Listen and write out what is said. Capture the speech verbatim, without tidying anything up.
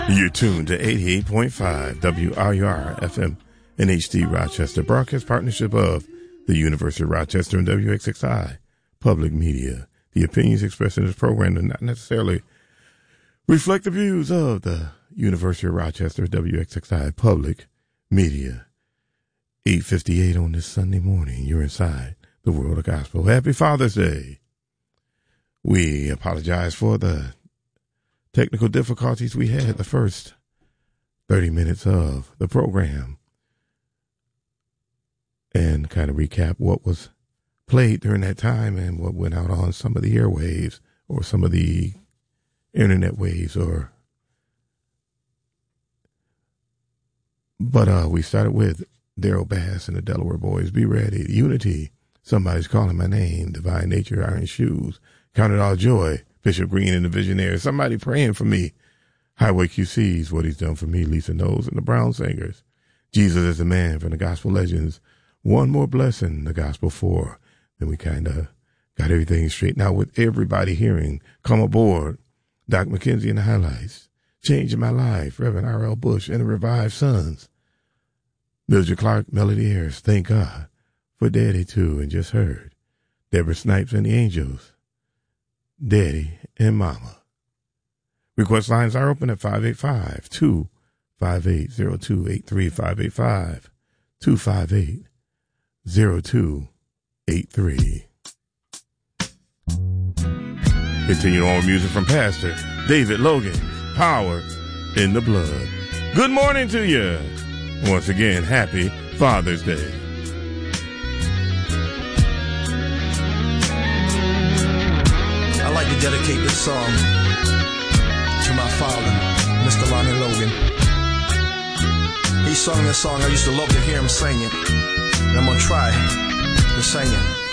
You're tuned to eighty-eight point five W R U R F M in H D Rochester, broadcast partnership of the University of Rochester and W X X I Public Media. The opinions expressed in this program do not necessarily reflect the views of the University of Rochester, W X X I Public Media. eight fifty-eight on this Sunday morning. You're inside the world of gospel. Happy Father's Day. We apologize for the technical difficulties we had the first thirty minutes of the program, and kind of recap what was played during that time and what went out on some of the airwaves or some of the internet waves. Or, but uh, we started with Daryl Bass and the Delaware Boys. Be ready. Unity. Somebody's calling my name. Divine Nature. Iron Shoes. Count it all joy. Bishop Green and the Visionaries. Somebody praying for me. Highway Q C's What He's Done for Me. Lisa Knowles and the Brown Singers. Jesus is the Man from the Gospel Legends. One More Blessing, the Gospel four. Then we kind of got everything straightened out with everybody hearing Come Aboard. Doc McKenzie and the Highlights. Changing My Life. Reverend R L Bush and the Revived Sons. Mildred Clark, Melody Ayers. Thank God for Daddy too. And just heard Deborah Snipes and the Angels. Daddy and Mama. Request lines are open at five eight five, two five eight, zero two eight three, five eight five, two five eight, zero two eight three. Continue on with music from Pastor David Logan, Power in the Blood. Good morning to you. Once again, happy Father's Day. I'd like to dedicate this song to my father, Mister Lonnie Logan. He sung this song. I used to love to hear him sing it, and I'm going to try to sing it.